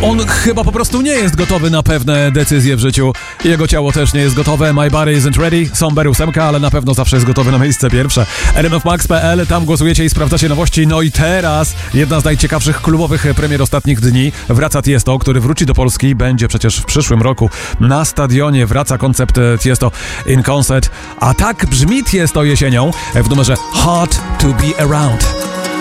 On chyba po prostu nie jest gotowy na pewne decyzje w życiu. Jego ciało też nie jest gotowe. My body isn't ready. Somber 8, ale na pewno zawsze jest gotowy na miejsce pierwsze. rmfmax.pl, tam głosujecie i sprawdzacie nowości. No i teraz jedna z najciekawszych klubowych premier ostatnich dni. Wraca Tiesto, który wróci do Polski. Będzie przecież w przyszłym roku na stadionie. Wraca koncept Tiesto in Concert. A tak brzmi Tiesto jesienią w numerze Hard to be Around.